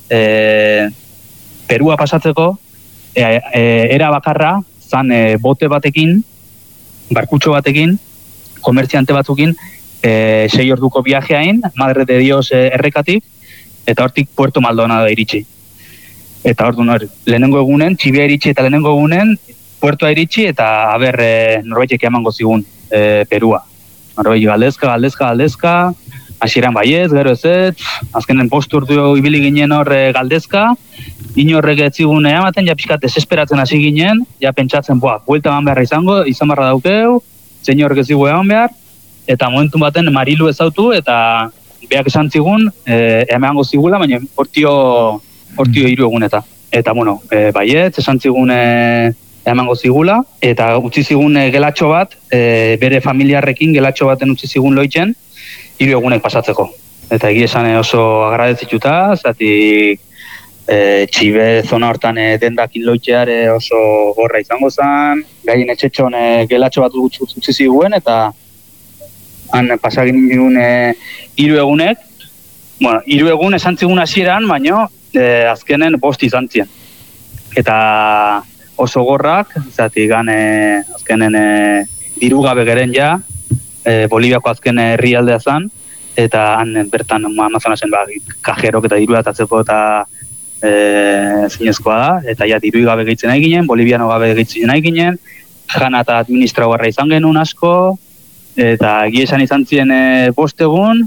Perua pasatzeko, era bakarra, zan bote batekin, barkutxo batekin, komertziante batzukin, 6 orduko viajeain, Madre de Dios errekatik, eta hortik Puerto Maldonado iritsi. Eta orduan lehenengo egunen, Txibia iritsi eta lehenengo egunen, Puertoa iritsi eta norbaitek emango zigun Perua. Norbaitek galdezka, hasieran baiez, gero ez, azkenen postu ordu ibili ginen hor galdezka, inorrek ez zigun ematen, ja pixkat desesperatzen hasi ginen, ja pentsatzen, buelta eman beharra izan barra daukeu, seniorrek ez zigu eman behar, eta momentu baten Marilu ezautu, eta beak esan zigun, emango zigula, baina hortio 3 egun eta. Eta, baiet, esan zigun emango zigula, eta utzi zigun gelatxo bat, bere familiarrekin gelatxo baten utzi zigun loitzen, 3 egunek pasatzeko. Eta egia esan oso agradezituta, zatik Txibe zona hortan dendakin loitzeare oso gorra izango zen, gaien etxetxon gelatxo bat utzi ziguen, eta han pasagin digun 3 egunek, 3 egun esan zigun hasieran, baino azkenen 5 izan ziren. Eta oso gorrak, zatik azkenen dirugabe geren ja, Boliviako azken herrialdea zen, eta han bertan Amazonasen kajerok eta diru datatzeko eta zinezkoa da, eta ja diru gabe gehitzen nahi ginen, boliviano gabe gehitzen nahi ginen, jana eta administragoarra izan genuen asko, eta egia esan izan ziren 5 egun,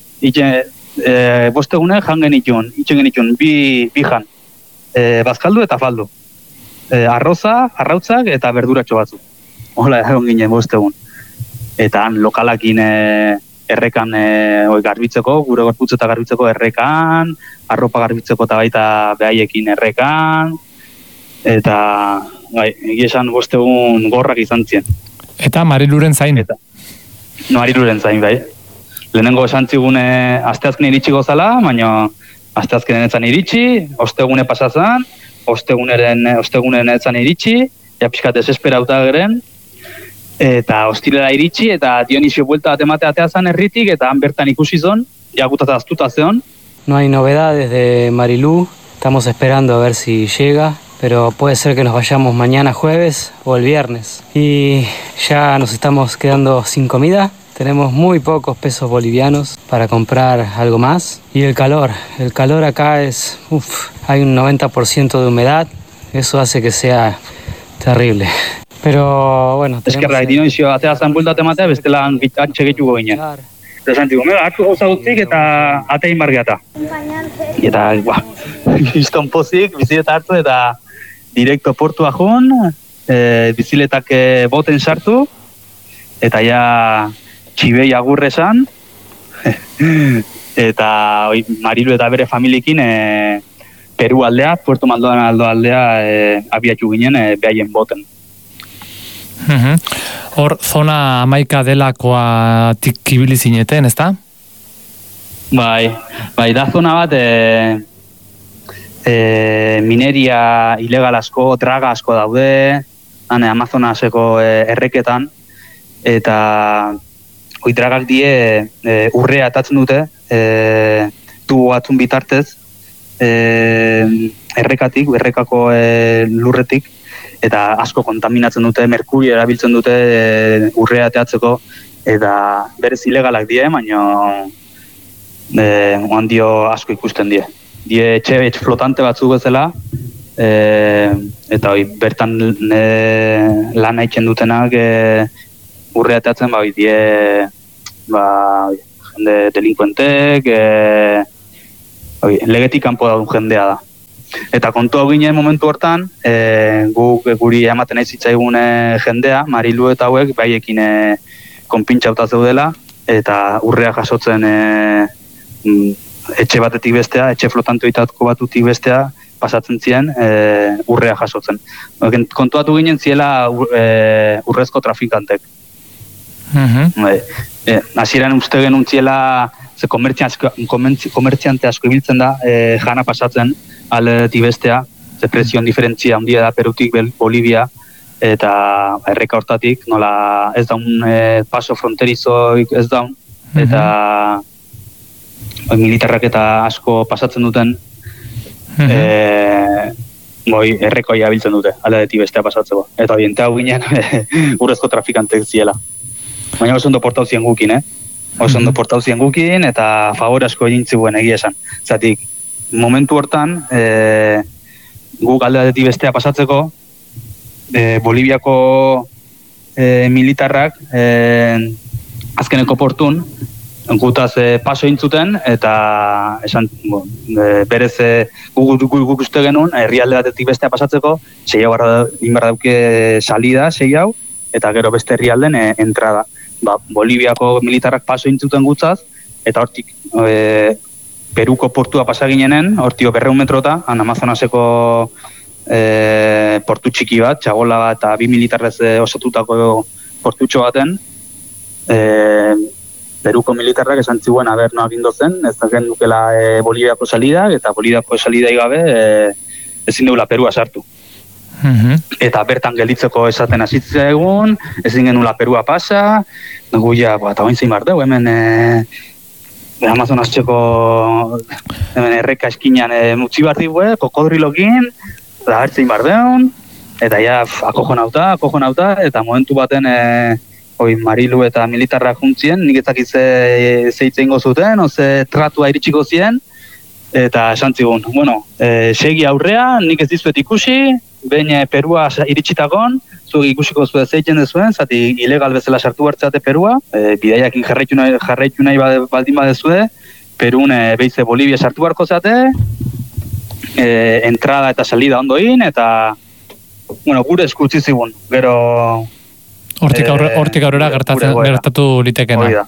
5 egunek jan genitun, bi jan, bazkaldu eta faldu. Arroza, arrautzak eta berduratxo batzuk. Hola, egon ginen 5 egun. Eta han lokalakin errekan garbitzeko, gure gorputzeta garbitzeko errekan, arropa garbitzeko eta baita behaiekin errekan, eta egia esan 5 egun gorrak izan ziren. Eta Mariluren zain? Mariluren zain, bai. Lehenengo esan zigune asteazken iritsi gozala, baina asteazkenen etzan iritsi, ostegune pasazan, ostegunen etzan iritsi, ja pixkat desesperauta geren, eta ostirela iritsi, eta Dionisio buelta bat ematea ateazan herritik, eta han bertan ikusi zon, jagutata aztuta zeon. No hay novedades de Marilu, estamos esperando a ver si llega, pero puede ser que nos vayamos mañana jueves o el viernes. Y ya nos estamos quedando sin comida. Tenemos muy pocos pesos bolivianos para comprar algo más. Y el calor acá es, hay un 90% de humedad, eso hace que sea terrible. Pero bueno... Eskerra, Dionisio, ateazan bultat ematea, bestela antxe gehituko ginen. Esan digo, hartu gauza guztik eta atein bargeata. Eta, izton pozik, bizileta hartu eta direkto portua joan, biziletak boten sartu, eta ja Txibei agurre esan, eta Marilu eta bere familiekin Peru aldea, Puerto Maldonado aldea abiatu ginen behaien boten. Hor, zona 11 delakoa ibili zineten, ezta? Bai, da zona bat mineria ilegal asko, draga asko daude, Amazonaseko erreketan, eta dragak die urrea atatzen dute, tubo batzun bitartez, errekako lurretik, eta asko kontaminatzen dute, merkurio erabiltzen dute urrea ateatzeko, eta berez ilegalak die, baina handio asko ikusten die. Die etxe flotante batzuk bezala, eta bertan lan haitzen dutenak urreatatzen jende delinkuentek, legetik kanpo daun jendea da. Eta kontu hau ginen momentu hortan, guri ematen nahi zitzaigun jendea, Marilu eta hauek, baiekin konpintxauta zeudela, eta urrea jasotzen etxe batetik bestea, etxe flotantoitatko batutik bestea, pasatzen ziren urrea jasotzen. Kontuatu ginen ziela urrezko trafikantek. Hasieran uste genuen ziela komertziante asko ibiltzen da jana pasatzen aldetik bestea, ze prezioan diferentzia handia da Perutik Bolivia eta erreka hortatik, nola ez daun paso fronterizoik ez daun, eta militarrak eta asko pasatzen duten errekoia biltzen dute, aldetik bestea pasatzeko. Eta oriente hau ginen urrezko trafikantek ziela. Baina oso ondo portau zien gukin, Oso ondo portau zien gukin, eta favor asko egin ziguen egia esan. Zatik, momentu hortan, guk aldetik bestea pasatzeko, Boliviako militarrak azkeneko portun, gutaz paso intzuten, eta esan, berez guk uste genuen, herrialde batetik bestea pasatzeko, 6 hau inbarra dauke salida, 6 hau, eta gero beste herrialden entrada. Boliviako militarrak paso intzuten gutzaz, eta hortik Peruko portua pasaginenen, hortio 200 metrota, Amazonaseko portu txiki bat, txabola bat eta 2 militarrez osatutako portutxo baten, Peruko militarrak esan ziguen noa gindo zen, ez da genukela Boliviako salida, eta Boliviako salida igabe ezin deula Perua sartu. Eta bertan gelditzeko esaten hasitzea egun, ezin genula Perua pasa, guia, eta oin zein bardeu, hemen Amazonas txeko erreka eskinean mutzi bardigue, kokodrilokin, eta hartzein bardeun, eta ja, akojonauta, eta momentu baten Marilu eta militarrak juntzien, nik ezakit zeitzen gozuten, oze tratua iritsiko zien, eta esan zigun, segi aurrea, nik ez dizuet ikusi, behin Perua iritsitagon, zuek ikusiko zuen zeitzen dezuen, zati ilegal bezala sartu hartzeate Perua, bidaiakin jarraitu nahi baldin badezue, Perun behize Bolivia sartu barko zate, entrada eta salida ondoin, eta gure eskutzi zigun, gero... Hortik aurrera gertatu litekena.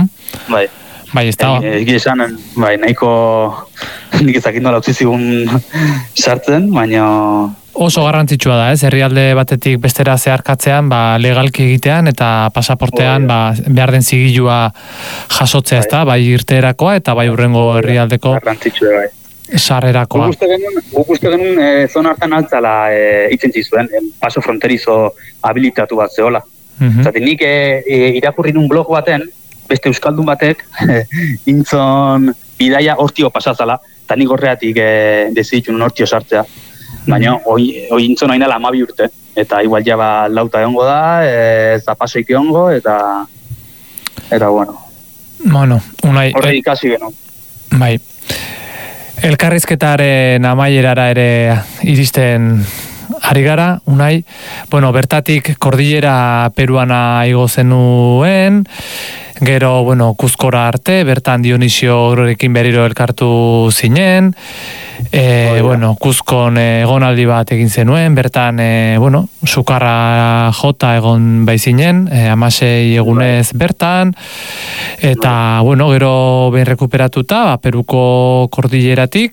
Bai, ez da. Egi esan, nahiko nik ezakit nola utzi zigun sartzen, baina... Oso garrantzitsua da, ez? Herrialde batetik bestera zeharkatzean, legalki egitean eta pasaportean behar den zigilua jasotzea, ez da? Bai irteerakoa eta bai hurrengo herrialdeko sarrerakoa. Guk uste genuen zona hartan altzala itzen zizuen, paso fronterizo habilitatu bat zehola. Zaten nik irakurri nun blog baten, beste euskaldun batek, intzon bidaia hortio pasazala, eta nik horreatik deziditu nun hortio sartzea. Baina, hoi intzon oinala 12 urte, eta igual ja lauta egongo da, ez da pasoik egongo, eta bueno. Unai... Horre ikasi genuen. Bai. Elkarrizketaren amaierara ere iristen ari gara, Unai. Bertatik kordillera peruana igo zenuen, gero, Kuzkora arte, bertan Dionisio Grorekin berriro elkartu zinen, Kuzkon egonaldi bat egin zenuen, bertan, sukarra jota egon baizinen, 16 egunez bertan, eta, gero behin rekuperatuta, Peruko kordilleratik,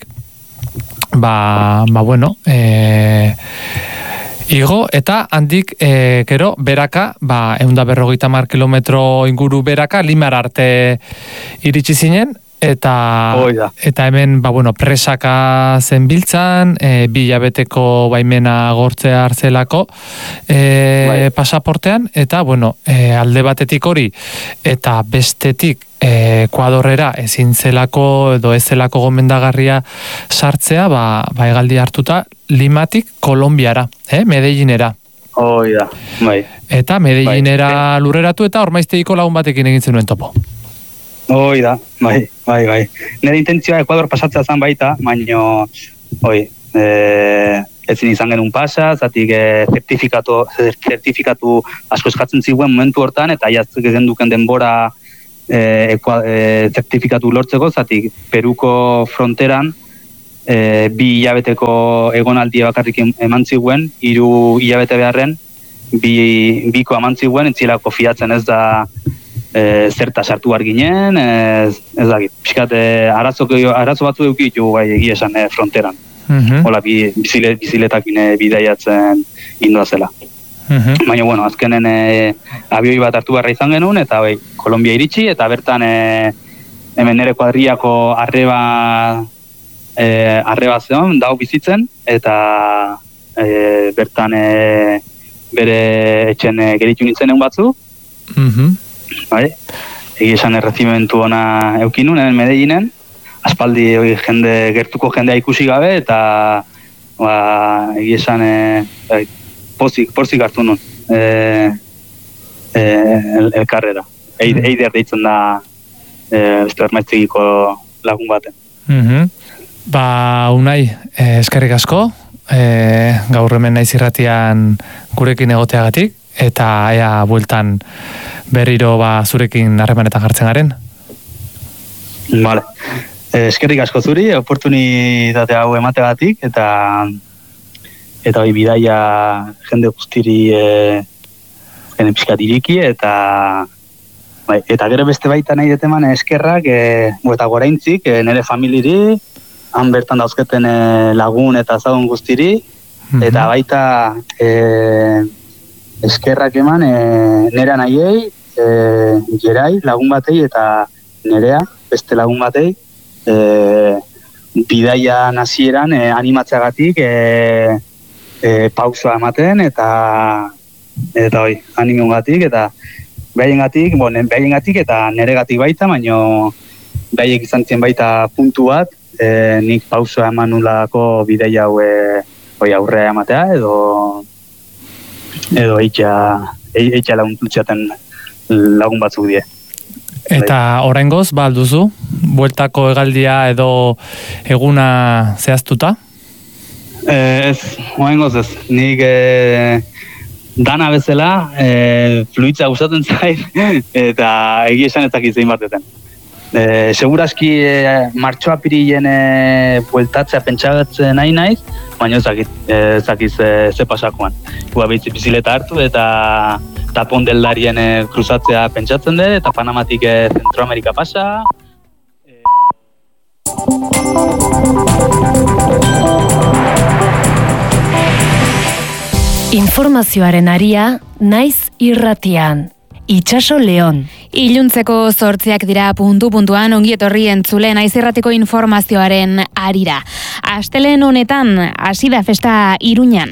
igo, eta handik gero beraka, 150 kilometro inguru beraka, Limar arte iritsi zinen, eta hemen presaka zen biltzan, 2 hilabeteko baimena gortzea hartzelako pasaportean, eta alde batetik hori, eta bestetik Ekuadorrera ezin zelako edo ez zelako gomendagarria sartzea, hegaldi hartuta Limatik Kolonbiara, Medellinera. Bai. Eta Medellinera lurreratu eta Ormaiztegiko lagun batekin egin zenuen topo. Bai. Nire intentzioa Ekuador pasatzea zan baita, baina ezin izan genuen pasa, zatik zertifikatu asko eskatzen ziguen momentu hortan, eta jaztek genduken denbora zertifikatu lortzeko, zatik Peruko fronteran 2 hilabeteko egonaldia bakarrik eman ziguen, 3 hilabete beharren, 2ko eman ziguen, entzilako fiatzen ez da zerta sartu behar ginen, ez dakit, pixkat arazo batzu eukitu bai egia esan fronteran. Hola, biziletak bidaiatzen indua zela. Baina, bueno, azkenen abioi bat hartu beharra izan genuen, eta Kolombia iritsi, eta bertan hemen nire kuadriako arreba zeon, dago bizitzen, eta bertan bere etxen geritu nintzen egun batzu. Egi esan errezimentu ona eukinun, hemen Medellinen, aspaldi gertuko jendea ikusi gabe, eta egi esan pozik hartu nun elkarrera. Eider deitzen da Ermaitzegiko lagun baten. Unai, eskerrik asko, gaur hemen naiz irratian gurekin egoteagatik, eta ea bueltan berriro zurekin harremanetan jartzen garen. Vale. Eskerrik asko zuri, oportunitate hau emategatik, eta bidaia jende guztiri pixkat iriki, eta gero beste baita nahi deteman eskerrak, eta goraintzik, nire familiri, han bertan dauzketen lagun eta zagun guztiri, eta baita eskerrak eman nera nahiei, Gerai lagun batei eta nerea beste lagun batei, bidaia nazieran animatzeagatik pausoa ematen eta animogatik eta behiengatik eta neregatik baita, baino behiek izan zien baita puntu bat, nik pausoa eman nulako bidaia hau aurrea ematea edo eitxa laguntutxaten lagun batzuk die. Eta oraingoz, alduzu, bueltako hegaldia edo eguna zehaztuta? Ez, oraingoz ez. Nik dana bezala fluitza gustatzen zait eta egia esan ez dakit zein batetan. Seguraski martxoapirilen bueltatzea pentsatzen nahi naiz, baina ez dakit ze pasakoan. Bizileta hartu eta tapondeldarien kruzatzea pentsatzen dut, eta Panamatik Zentroamerika pasa. Informazioaren aria naiz irratian. Itxaso Leon. Iluntzeko 8 dira puntu-puntuan ongi etorri entzule naiz irratiko informazioaren arira. Astelehen honetan hasi da festa Iruñan.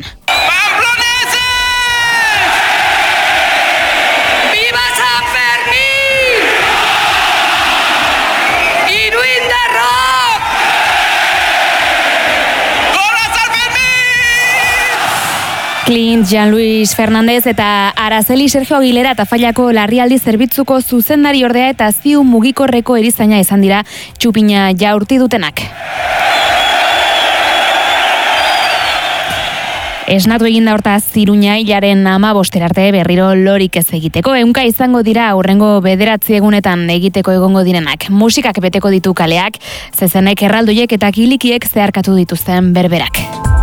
Clint, Jean-Luis Fernández eta Araceli Sergio Aguilera Tafallako larrialdi zerbitzuko zuzendari ordea eta ziu mugikorreko erizaina izan dira txupina jaurti dutenak. Esnatu eginda hortaz Iruña hilaren 15 arte berriro lorik ez egiteko. Ehunka izango dira aurrengo 9 egunetan egiteko egongo direnak. Musikak beteko ditu kaleak, zezenek erraldoiek eta kilikiek zeharkatu dituzten berberak.